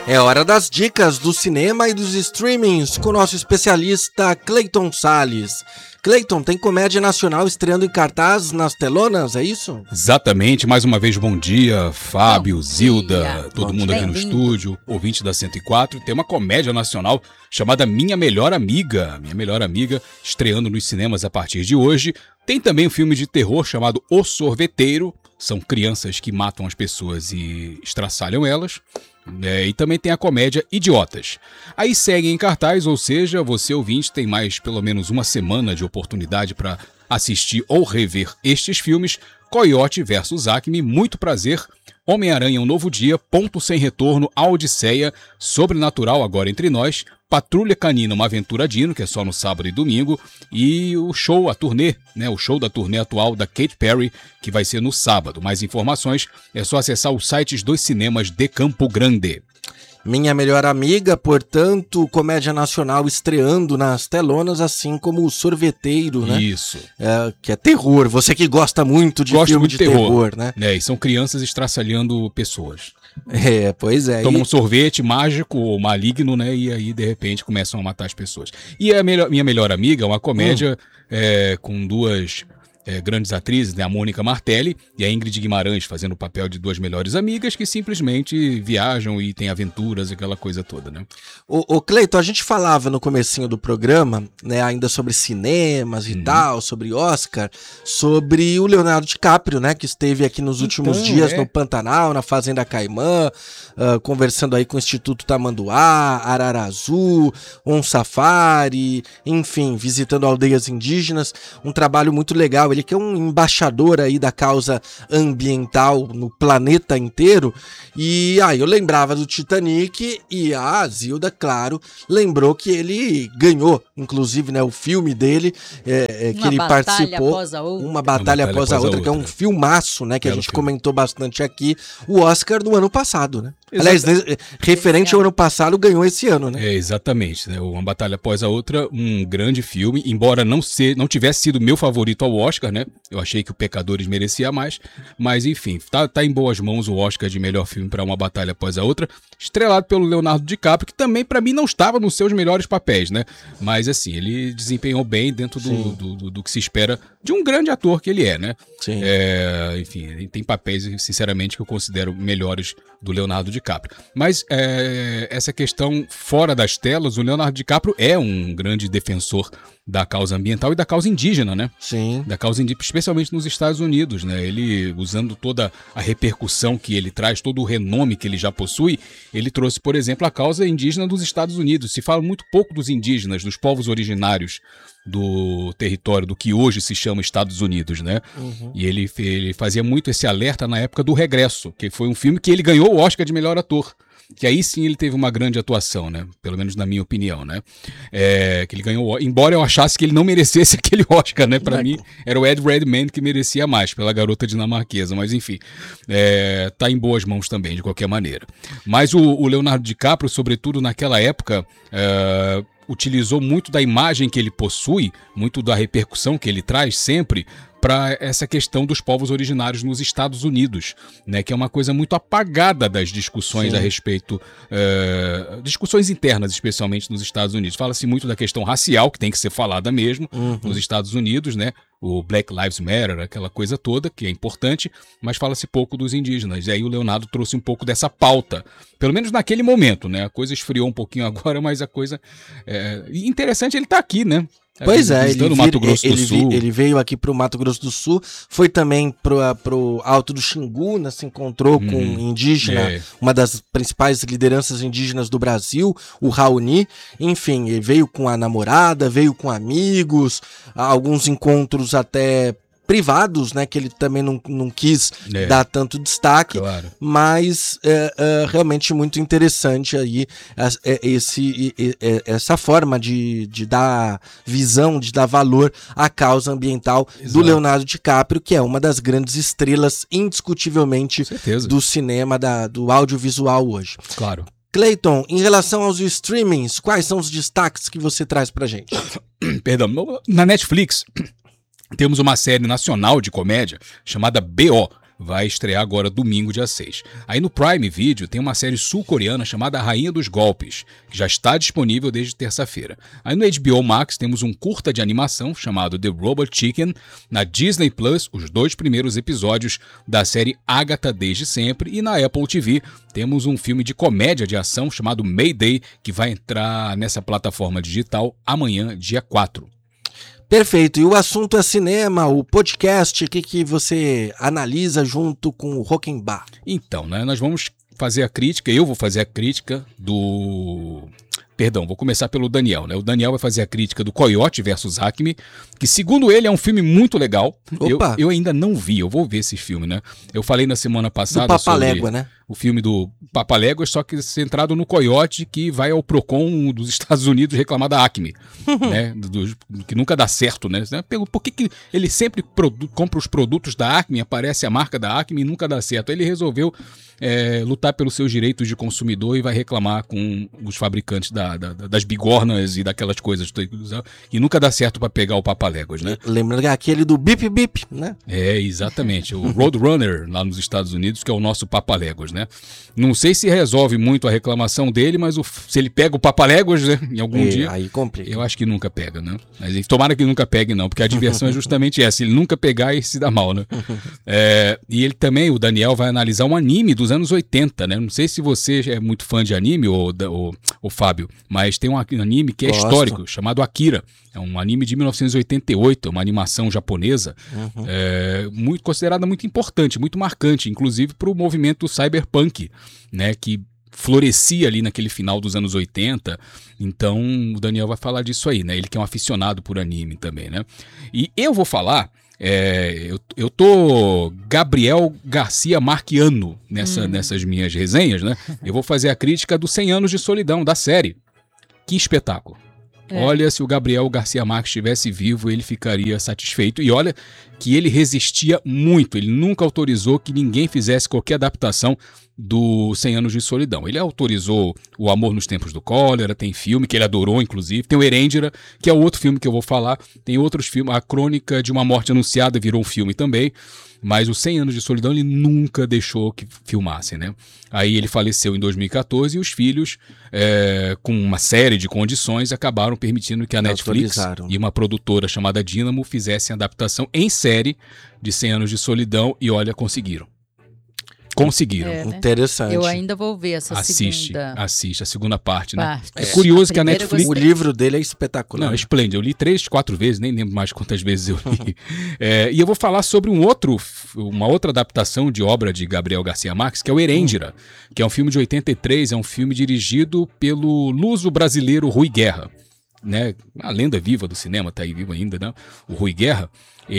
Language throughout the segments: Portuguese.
É hora das dicas do cinema e dos streamings com o nosso especialista Cleiton Salles. Cleiton, tem comédia nacional estreando em cartaz nas telonas, é isso? Exatamente, mais uma vez bom dia, Fábio, Bom Zilda, dia. todo Bom mundo dia. aqui no Bem-vindo. estúdio, ouvinte da 104, tem uma comédia nacional chamada Minha Melhor Amiga. Minha Melhor Amiga, estreando nos cinemas a partir de hoje. Tem também um filme de terror chamado O Sorveteiro, são crianças que matam as pessoas e estraçalham elas. E também tem a comédia Idiotas. Aí segue em cartaz, ou seja, você ouvinte tem mais pelo menos uma semana de oportunidade para assistir ou rever estes filmes. Coyote vs Acme, Muito Prazer, Homem-Aranha Um Novo Dia, Ponto Sem Retorno, A Odisseia, Sobrenatural Agora Entre Nós, Patrulha Canina Uma Aventura Dino, que é só no sábado e domingo, e o show, a turnê, né, o show da turnê atual da Katy Perry, que vai ser no sábado. Mais informações é só acessar os sites dos cinemas de Campo Grande. Minha Melhor Amiga, portanto, comédia nacional estreando nas telonas, assim como o Sorveteiro, né? Isso. Que é terror, você que gosta muito de Gosto filme muito de de terror, né? E são crianças estraçalhando pessoas. Pois é. Tomam um sorvete mágico ou maligno, né? E aí, de repente, começam a matar as pessoas. E Minha Melhor Amiga é uma comédia com duas grandes atrizes, né? A Mônica Martelli e a Ingrid Guimarães, fazendo o papel de duas melhores amigas que simplesmente viajam e têm aventuras, aquela coisa toda, né? Ô Cleiton, a gente falava no comecinho do programa, né, ainda sobre cinemas e tal, sobre Oscar, sobre o Leonardo DiCaprio, né, que esteve aqui nos últimos dias no Pantanal, na Fazenda Caimã, conversando aí com o Instituto Tamanduá, Ararazu, Um Safari, enfim, visitando aldeias indígenas, um trabalho muito legal. Ele que é um embaixador aí da causa ambiental no planeta inteiro. E aí eu lembrava do Titanic e a Zilda, claro, lembrou que ele ganhou, inclusive, né, o filme dele, que ele participou, Uma Batalha Após a Outra, que é um filmaço, né, que a gente comentou bastante aqui, o Oscar do ano passado, né? Aliás, referente ao ano passado, ganhou esse ano, né? Exatamente, né? Uma Batalha Após a Outra, um grande filme, embora não tivesse sido meu favorito ao Oscar, né? Eu achei que o Pecadores merecia mais, mas enfim, tá em boas mãos o Oscar de melhor filme para Uma Batalha Após a Outra, estrelado pelo Leonardo DiCaprio, que também para mim não estava nos seus melhores papéis, né? Mas assim, ele desempenhou bem dentro do que se espera de um grande ator que ele é, né? Sim. Enfim, ele tem papéis, sinceramente, que eu considero melhores do Leonardo DiCaprio. Mas essa questão fora das telas, o Leonardo DiCaprio é um grande defensor da causa ambiental e da causa indígena, né? Sim. Da causa indígena, especialmente nos Estados Unidos, né? Ele, usando toda a repercussão que ele traz, todo o renome que ele já possui, ele trouxe, por exemplo, a causa indígena dos Estados Unidos. Se fala muito pouco dos indígenas, dos povos originários do território do que hoje se chama Estados Unidos, né? E ele fazia muito esse alerta na época do Regresso, que foi um filme que ele ganhou o Oscar de melhor ator. Que aí sim ele teve uma grande atuação, né? Pelo menos na minha opinião, né? Que ele ganhou, embora eu achasse que ele não merecesse aquele Oscar, né? Pra mim, era o Ed Redmayne que merecia mais, pela garota dinamarquesa, mas enfim, tá em boas mãos também, de qualquer maneira. Mas o Leonardo DiCaprio, sobretudo naquela época, utilizou muito da imagem que ele possui, muito da repercussão que ele traz sempre, para essa questão dos povos originários nos Estados Unidos, né, que é uma coisa muito apagada das discussões a respeito, discussões internas, especialmente nos Estados Unidos. Fala-se muito da questão racial, que tem que ser falada mesmo nos Estados Unidos, né, o Black Lives Matter, aquela coisa toda, que é importante, mas fala-se pouco dos indígenas. E aí o Leonardo trouxe um pouco dessa pauta, pelo menos naquele momento, né, a coisa esfriou um pouquinho agora, mas a coisa... interessante ele tá aqui, né? Pois é, ele veio aqui pro Mato Grosso do Sul, foi também pro Alto do Xingu, né, se encontrou com um indígena, uma das principais lideranças indígenas do Brasil, o Raoni. Enfim, ele veio com a namorada, veio com amigos, alguns encontros até privados, né, que ele também não quis dar tanto destaque, claro. Mas realmente muito interessante aí essa forma de dar visão, de dar valor à causa ambiental do Leonardo DiCaprio, que é uma das grandes estrelas, indiscutivelmente, do cinema, do audiovisual hoje. Claro. Cleiton, em relação aos streamings, quais são os destaques que você traz pra gente? Perdão, na Netflix temos uma série nacional de comédia chamada B.O., vai estrear agora domingo, dia 6. Aí no Prime Video tem uma série sul-coreana chamada A Rainha dos Golpes, que já está disponível desde terça-feira. Aí no HBO Max temos um curta de animação chamado The Robot Chicken. Na Disney Plus, os 2 primeiros episódios da série Agatha Desde Sempre. E na Apple TV temos um filme de comédia de ação chamado Mayday, que vai entrar nessa plataforma digital amanhã, dia 4. Perfeito. E o assunto é cinema, o podcast, o que você analisa junto com o Roquembar? Então, né, nós vamos fazer a crítica, eu vou fazer a crítica do... Perdão, vou começar pelo Daniel, né? O Daniel vai fazer a crítica do Coyote vs Acme, que segundo ele é um filme muito legal. Eu ainda não vi, eu vou ver esse filme, né? Eu falei na semana passada do Papalégua, né? O filme do Papalégua, só que centrado no Coyote que vai ao Procon dos Estados Unidos reclamar da Acme, né? Que nunca dá certo, né? Por que ele sempre compra os produtos da Acme, aparece a marca da Acme e nunca dá certo? Ele resolveu lutar pelos seus direitos de consumidor e vai reclamar com os fabricantes das bigornas e daquelas coisas e nunca dá certo para pegar o Papaléguas, né? Lembrando que é aquele do Bip Bip, né? Exatamente, o Roadrunner lá nos Estados Unidos, que é o nosso Papaléguas, né? Não sei se resolve muito a reclamação dele, mas se ele pega o Papaléguas, né, em algum dia, aí complica. Eu acho que nunca pega, né? Mas tomara que nunca pegue não, porque a diversão é justamente essa, ele nunca pegar e se dá mal, né? E ele também, o Daniel, vai analisar um anime dos anos 80, né? Não sei se você é muito fã de anime, ou Fábio, mas tem um anime que é histórico, chamado Akira. É um anime de 1988, uma animação japonesa, muito considerada muito importante, muito marcante, inclusive para o movimento cyberpunk, né? Que florescia ali naquele final dos anos 80. Então o Daniel vai falar disso aí, né? Ele que é um aficionado por anime também, né? E eu vou falar... eu tô Gabriel Garcia Marquiano nessas minhas resenhas, né? Eu vou fazer a crítica do 100 Anos de Solidão, da série. Que espetáculo. Olha, se o Gabriel Garcia Marques estivesse vivo, ele ficaria satisfeito. E olha que ele resistia muito. Ele nunca autorizou que ninguém fizesse qualquer adaptação do 100 Anos de Solidão. Ele autorizou O Amor nos Tempos do Cólera, tem filme que ele adorou, inclusive. Tem o Erendira, que é o outro filme que eu vou falar. Tem outros filmes. A Crônica de uma Morte Anunciada virou um filme também. Mas o 100 Anos de Solidão ele nunca deixou que filmassem, né? Aí ele faleceu em 2014 e os filhos, com uma série de condições, acabaram permitindo que a Netflix e uma produtora chamada Dynamo fizessem a adaptação em série de 100 Anos de Solidão e olha, conseguiram. Né? Interessante. Eu ainda vou ver essa segunda. Assiste a segunda parte, né? É curioso que a Netflix... O livro dele é espetacular. Não, é esplêndido. Eu li 3, 4 vezes, nem lembro mais quantas vezes eu li. E eu vou falar sobre uma outra adaptação de obra de Gabriel Garcia Marques, que é o Erendira, que é um filme de 83, é um filme dirigido pelo luso-brasileiro Rui Guerra, né? A lenda viva do cinema, tá aí vivo ainda, né? O Rui Guerra.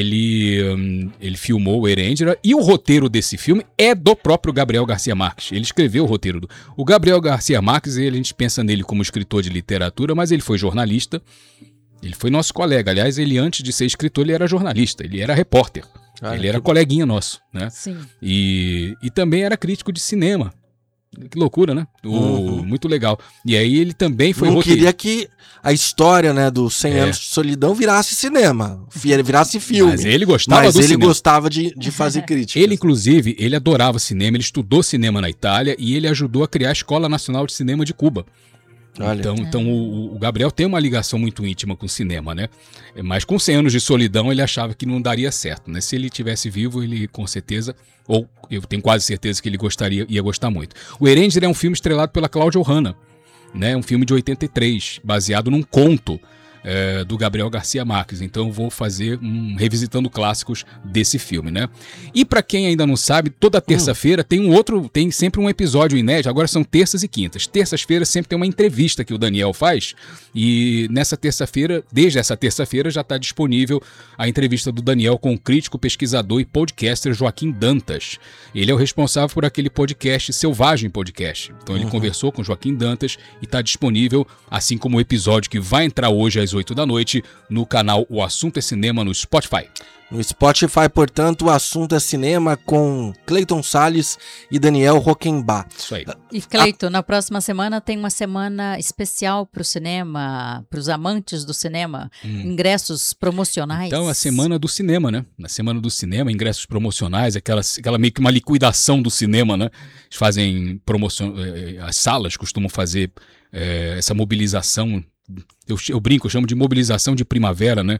Ele filmou o Erendira e o roteiro desse filme é do próprio Gabriel Garcia Marques. Ele escreveu o roteiro. O Gabriel Garcia Marques, a gente pensa nele como escritor de literatura, mas ele foi jornalista. Ele foi nosso colega. Aliás, ele antes de ser escritor, ele era jornalista, ele era repórter. Ele era coleguinha nosso, né? Sim. E também era crítico de cinema. Que loucura, né? Muito legal. E aí ele também foi queria que a história, né, do 100 Anos de Solidão virasse cinema, virasse filme. Mas ele gostava do cinema. Gostava de fazer críticas. Ele, inclusive, ele adorava cinema, ele estudou cinema na Itália e ele ajudou a criar a Escola Nacional de Cinema de Cuba. Olha. Então o Gabriel tem uma ligação muito íntima com o cinema, né? Mas com 100 Anos de Solidão ele achava que não daria certo, né? Se ele tivesse vivo, ele com certeza, ou eu tenho quase certeza que ele ia gostar muito. O Erendira é um filme estrelado pela Cláudia Hanna, né? Um filme de 83, baseado num conto do Gabriel Garcia Marques. Então eu vou fazer revisitando clássicos desse filme, né? E para quem ainda não sabe, toda terça-feira tem sempre um episódio inédito. Agora são terças e quintas. Terças-feiras sempre tem uma entrevista que o Daniel faz e desde essa terça-feira já está disponível a entrevista do Daniel com o crítico, pesquisador e podcaster Joaquim Dantas. Ele é o responsável por aquele podcast Selvagem Podcast. Então ele conversou com Joaquim Dantas e está disponível, assim como o episódio que vai entrar hoje às 8 da noite, no canal O Assunto é Cinema no Spotify. No Spotify, portanto, O Assunto é Cinema com Cleiton Salles e Daniel Rockenbach. Isso aí. E Cleiton, na próxima semana tem uma semana especial para o cinema, para os amantes do cinema, ingressos promocionais. Então, a semana do cinema, né? Na semana do cinema, ingressos promocionais, aquela meio que uma liquidação do cinema, né? Eles fazem promoção, as salas costumam fazer essa mobilização, eu brinco, eu chamo de mobilização de primavera, né?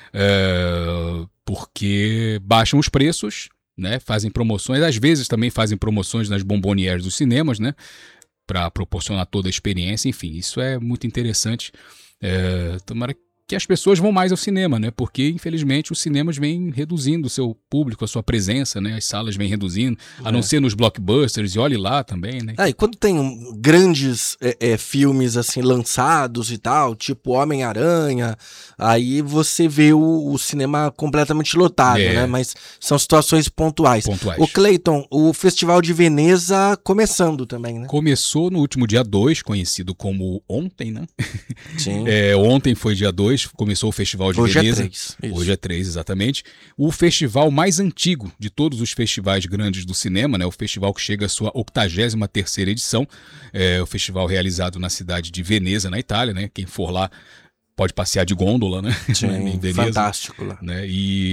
Porque baixam os preços, né? Fazem promoções, às vezes também fazem promoções nas bombonières dos cinemas, né? Para proporcionar toda a experiência, enfim, isso é muito interessante. Tomara que as pessoas vão mais ao cinema, né? Porque, infelizmente, os cinemas vêm reduzindo o seu público, a sua presença, né? As salas vêm reduzindo, a não ser nos blockbusters, e olhe lá também, né? E quando tem grandes filmes, assim, lançados e tal, tipo Homem-Aranha, aí você vê o cinema completamente lotado, né? Mas são situações pontuais. O Cleiton, o Festival de Veneza começando também, né? Começou no último dia 2, conhecido como ontem, né? Sim. Ontem foi dia 2. Começou o Festival de Veneza. Hoje é 3, exatamente. O festival mais antigo de todos os festivais grandes do cinema, né? O festival que chega à sua 83ª edição. É o festival realizado na cidade de Veneza, na Itália, né? Quem for lá pode passear de gôndola, né? Sim, em Veneza, fantástico lá. Né?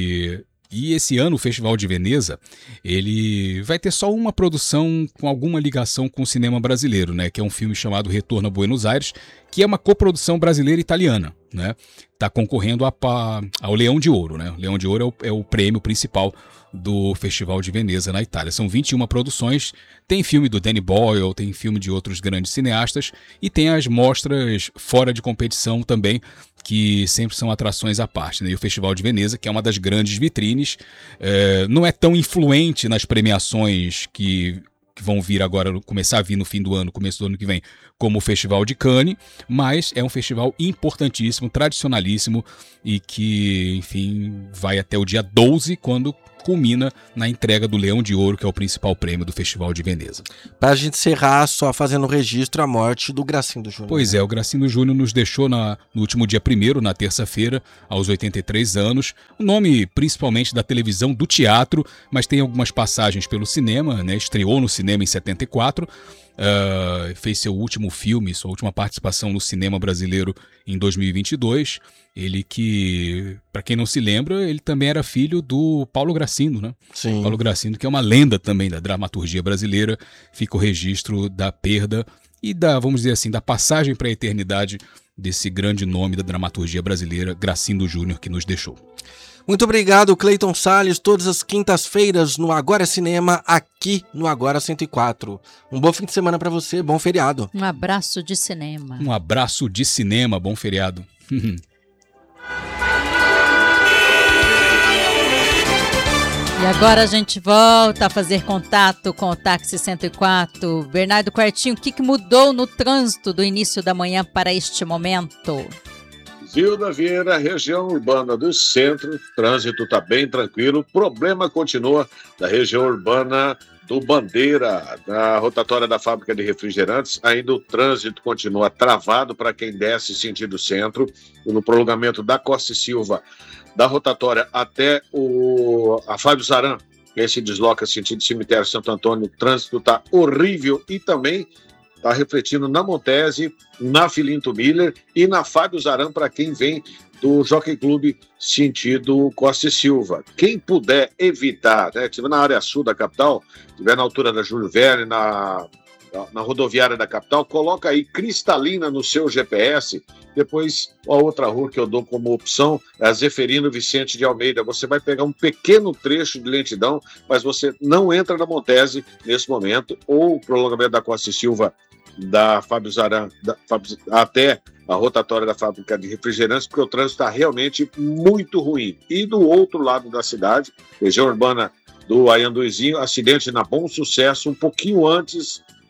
E esse ano o Festival de Veneza, ele vai ter só uma produção com alguma ligação com o cinema brasileiro, né? Que é um filme chamado Retorno a Buenos Aires, que é uma coprodução brasileira e italiana, né? Tá concorrendo ao Leão de Ouro, né? O Leão de Ouro é o prêmio principal do Festival de Veneza na Itália. São 21 produções, tem filme do Danny Boyle, tem filme de outros grandes cineastas e tem as mostras fora de competição também, que sempre são atrações à parte, né? E o Festival de Veneza, que é uma das grandes vitrines, não é tão influente nas premiações que vão vir agora, começar a vir no fim do ano, começo do ano que vem, como o Festival de Cannes, mas é um festival importantíssimo, tradicionalíssimo e que, enfim, vai até o dia 12, quando culmina na entrega do Leão de Ouro, que é o principal prêmio do Festival de Veneza. Pra gente encerrar, só fazendo registro, a morte do Gracindo Júnior. Pois é, o Gracindo Júnior nos deixou no último dia 1º, na terça-feira, aos 83 anos. O nome principalmente da televisão, do teatro, mas tem algumas passagens pelo cinema, né? Estreou no cinema em 74, fez seu último filme, sua última participação no cinema brasileiro em 2022. Ele que, para quem não se lembra, ele também era filho do Paulo Gracindo, né? Sim. Paulo Gracindo, que é uma lenda também da dramaturgia brasileira. Fica o registro da perda e vamos dizer assim, da passagem para a eternidade desse grande nome da dramaturgia brasileira, Gracindo Júnior, que nos deixou. Muito obrigado, Cleiton Salles, todas as quintas-feiras no Agora Cinema, aqui no Agora 104. Um bom fim de semana para você, bom feriado. Um abraço de cinema. Um abraço de cinema, bom feriado. E agora a gente volta a fazer contato com o Táxi 104. Bernardo Quartinho, o que mudou no trânsito do início da manhã para este momento? Zilda Vieira, região urbana do centro, trânsito está bem tranquilo. O problema continua na região urbana do Bandeira, na rotatória da fábrica de refrigerantes. Ainda o trânsito continua travado para quem desce sentido centro. E no prolongamento da Costa e Silva, da rotatória até a Fábio Zaran, que se desloca sentido cemitério Santo Antônio, o trânsito está horrível e também está refletindo na Montese, na Filinto Miller e na Fábio Zaran para quem vem do Jockey Club sentido Costa e Silva. Quem puder evitar, né, estiver na área sul da capital, estiver na altura da Júlio Verne, na rodoviária da capital, coloca aí Cristalina no seu GPS. Depois, a outra rua que eu dou como opção é a Zeferino Vicente de Almeida. Você vai pegar um pequeno trecho de lentidão, mas você não entra na Montese nesse momento, ou o prolongamento da Costa e Silva da Fábio Zaran até a rotatória da fábrica de refrigerantes, porque o trânsito está realmente muito ruim. E do outro lado da cidade, região urbana do Aianduizinho, acidente na Bom Sucesso, um pouquinho antes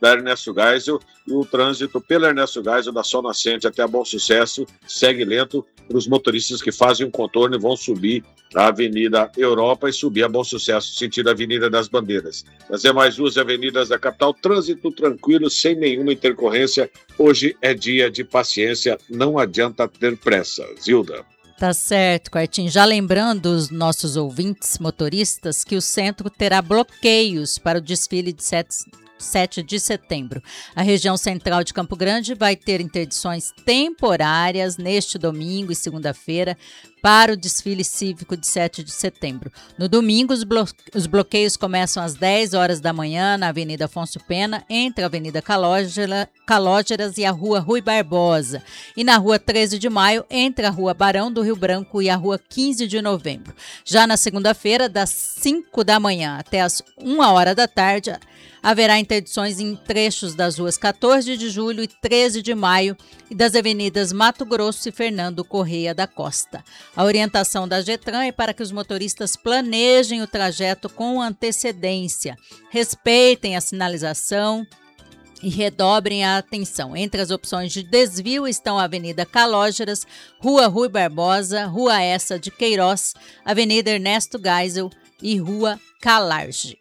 da Ernesto Geisel, e o trânsito pela Ernesto Geisel, da Sol Nascente até a Bom Sucesso, segue lento para os motoristas que fazem um contorno e vão subir a Avenida Europa e subir a Bom Sucesso, sentido Avenida das Bandeiras. Nas demais ruas e avenidas da capital, trânsito tranquilo, sem nenhuma intercorrência. Hoje é dia de paciência, não adianta ter pressa. Zilda. Tá certo, Quartinho. Já lembrando os nossos ouvintes motoristas que o centro terá bloqueios para o desfile de 7 de setembro. A região central de Campo Grande vai ter interdições temporárias neste domingo e segunda-feira para o desfile cívico de 7 de setembro. No domingo, os bloqueios começam às 10 horas da manhã na Avenida Afonso Pena, entre a Avenida Calógeras e a Rua Rui Barbosa, e na Rua 13 de Maio, entre a Rua Barão do Rio Branco e a Rua 15 de Novembro. Já na segunda-feira, das 5 da manhã até as 1 hora da tarde, haverá interdições em trechos das ruas 14 de julho e 13 de maio e das avenidas Mato Grosso e Fernando Correia da Costa. A orientação da Getran é para que os motoristas planejem o trajeto com antecedência, respeitem a sinalização e redobrem a atenção. Entre as opções de desvio estão a Avenida Calógeras, Rua Rui Barbosa, Rua Essa de Queiroz, Avenida Ernesto Geisel e Rua Calarge.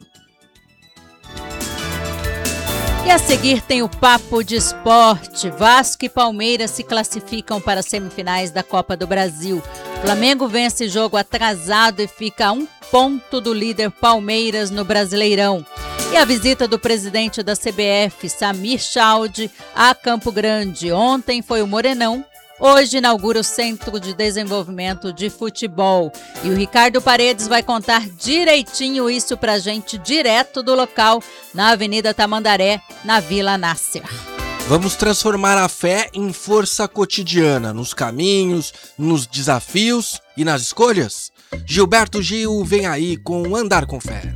E a seguir tem o Papo de Esporte. Vasco e Palmeiras se classificam para as semifinais da Copa do Brasil. Flamengo vence jogo atrasado e fica a 1 ponto do líder Palmeiras no Brasileirão. E a visita do presidente da CBF, Samir Chaldi, a Campo Grande. Ontem foi o Morenão. Hoje inaugura o Centro de Desenvolvimento de Futebol. E o Ricardo Paredes vai contar direitinho isso pra gente, direto do local, na Avenida Tamandaré, na Vila Nácer. Vamos transformar a fé em força cotidiana, nos caminhos, nos desafios e nas escolhas? Gilberto Gil vem aí com Andar com Fé.